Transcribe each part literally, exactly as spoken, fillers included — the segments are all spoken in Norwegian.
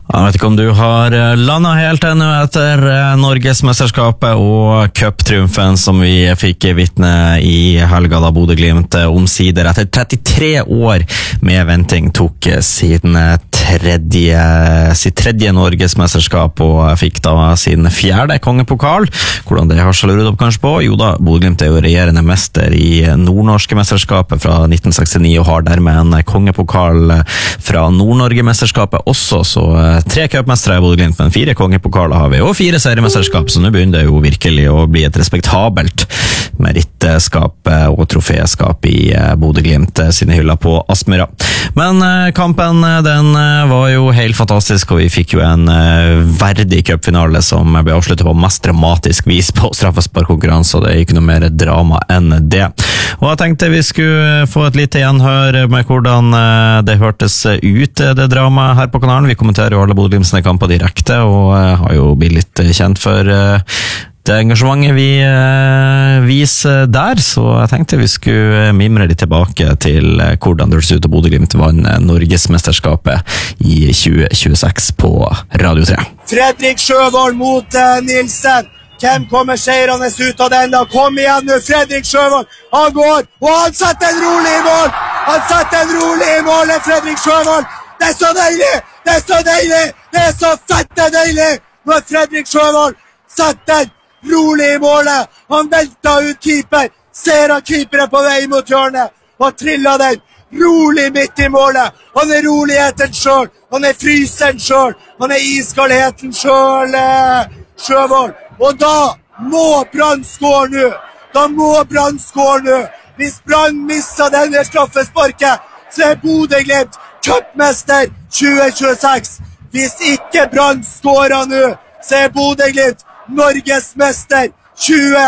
Jeg vet ikke om du har landet helt ennå etter Norgesmesterskapet og cuptriumfen som vi fikk vitne i helga da Bodø/Glimt omsider etter trettitre år med venting tok sin tredje, sitt tredje Norgesmesterskap og fikk da sin fjerde kongepokal. Hvordan det har seg luret opp kanskje på? Jo da, Bodø/Glimt er jo regjerende mester i Nord-Norske mesterskapet fra nitten sekstini og har dermed en kongepokal fra Nord-Norge-mesterskapet også, så tre cupmestere i Bodø/Glimt, men fire kongepokaler har vi, og fire seriemesterskap, så nå begynner det jo virkelig å bli et respektabelt merittskap og troféskap i Bodø/Glimt sine hyller på Aspmyra. Men kampen, den var jo helt fantastisk, og vi fikk jo en verdig cupfinale som ble avsluttet på mest dramatisk vis på straffesparkkonkurranse, og det er ikke noe mer drama enn det. Og jeg tenkte vi skulle få et lite gjenhør med hvordan det hørtes ut, det dramaet her på kanalen. Vi kommenterer jo alle Bodø/Glimt sine kamper direkte, og har jo blitt litt kjent for det engasjementet vi viser der, så jeg tenkte vi skulle mimre litt tilbake til hvordan det hørtes ut, og Bodø/Glimt vann Norgesmesterskapet i tjue tjueseks på Radio tre. Fredrik Sjøvold mot uh, Nilsen. Hvem kommer seirende ut av den da? Kom igjen nå, Fredrik Sjøvold. Han går, og han setter en rolig i mål. Han setter en rolig i mål, Fredrik Sjøvold. Det er så deilig, det er så deilig, det er så fette deilig. Når Fredrik Sjøvold setter rolig i målet. Han velter ut keeper. Ser han keeperen på vei mot hjørnet. Og triller den rolig midt i målet. Han er roligheten selv. Han er frysen selv. Han er iskaldheten selv, Sjøvold. Og da må Brann skåre nå. Da må Brann skåre nå. Hvis Brann misser denne straffesparket, så er Bodø/Glimt cupmester tjue tjueseks. Hvis ikke Brann skårer nå, så er Bodø/Glimt Norgesmester tjue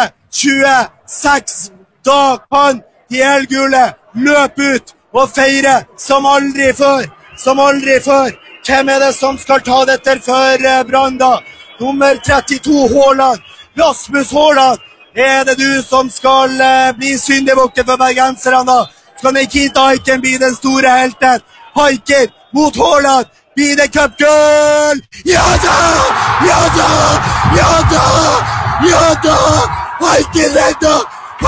tjueseks. Da kan de helgule løpe ut og feire som aldri før. Som aldri før. Hvem er det som skal ta dette for Brann da? Nummer trettito, Haaland. Rasmus Haaland. Er det du som skal uh, bli syndebukket for bergenserne da? Skal Nikita Haiken bli den store helten? Haiken mot Haaland. Blir det cupgull? Ja da! Ja da! Ja da! Ja da! Haiken redda!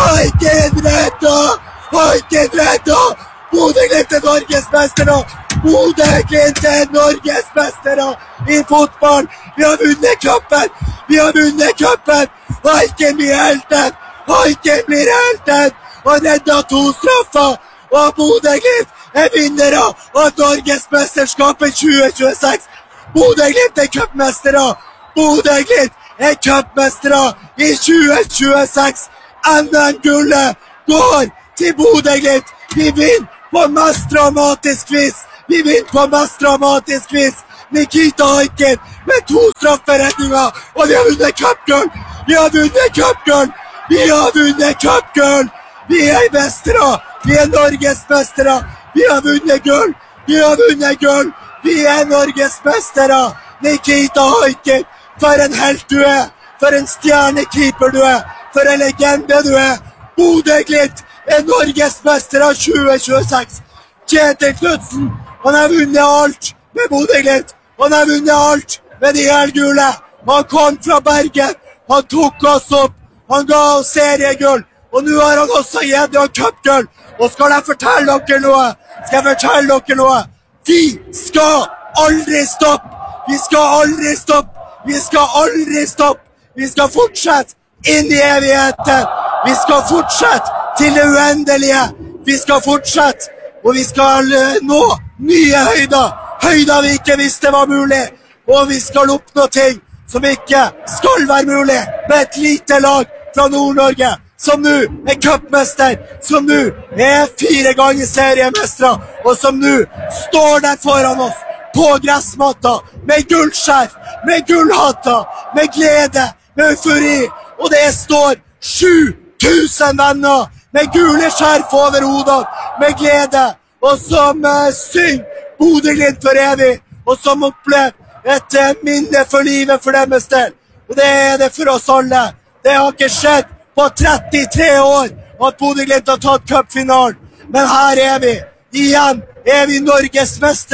Haiken redda! Haiken redda! Bodø/Glimt er Norgesmestere! Bodø/Glimt er Norgesmestere i fotball! Vi har vunnet cupen! Vi har vunnet cupen! Haiken blir helten! Haiken blir helten! Og redda to straffer! Og Bodø/Glimt er vinnere av Norgesmesterskapet tjue tjueseks! Bodø/Glimt er cupmestere! Bodø/Glimt er cupmestere i tjue tjueseks! N M-gullet går til Bodø/Glimt! Vi vinner på mest dramatisk vis! Vi vinner på mest dramatisk vis! Nikita Haiken med to strafferedninger, og vi har vunnet cupgull! Vi har vunnet cupgull! Vi har vunnet cupgull! Vi er mestere! Vi er Norgesmestere! Vi har vunnet gull! Vi har vunnet gull! Vi er Norgesmestere! Nikita Haiken, for en helt du er! For en stjernekeeper du er! For en legende du er! Bodø/Glimt er Norgesmestere tjue tjueseks! Kjetil Knudsen, han har vunnet alt med Bodø/Glimt! Han har vunnet alt med de helgule! Han kom fra Bergen! Han tok oss opp! Han ga oss seriegull! Og nå har han også gitt oss cupgull! Og skal jeg fortelle dere noe? Skal jeg fortelle dere noe? Vi skal aldri stoppe! Vi skal aldri stoppe! Vi skal aldri stoppe! Vi skal fortsette inn i evigheten! Vi skal fortsette til det uendelige! Vi skal fortsette! Og vi skal nå nye høyder! Høyder vi ikke visste var mulig! Og vi skal oppnå ting som ikke skal være mulig med et lite lag fra Nord-Norge! Som nå er cupmester, som nå er fire ganger seriemestere, og som nå står der foran oss på gressmatta, med gullskjerf, med gullhatter, med glede, med eufori, og det står sju tusen venner med gule skjerf over hodet, med glede, og som uh, synger Bodø/Glimt for evig, og som opplever et uh, minne for livet for deres del, og det er det for oss alle. Det har ikke skjedd på trettitre år at Bodø/Glimt har tatt cupfinalen, men her er vi, igjen er vi Norgesmestere,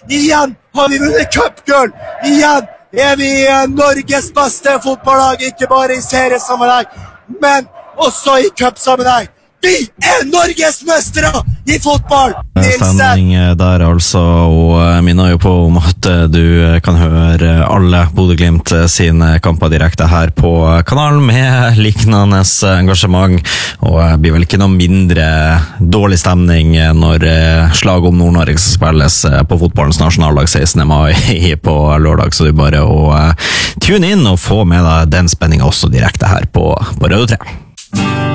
Igjen har vi vunnet cupgull. Igjen er vi Norges beste fotballag, ikke bare i seriesammenheng, men også i cupsammenheng. Vi er Norges mestere i fotball! Stemning der altså, og jeg minner jo på om at du kan høre alle Bodø/Glimt sine kamper direkte her på kanalen med liknende engasjement, og det blir vel ikke noe mindre dårlig stemning når slag om Nord-Norge skal spilles på fotballens nasjonaldag sekstende mai på lørdag, så det er bare å tune inn og få med deg den spenningen også direkte her på, på Radio tre.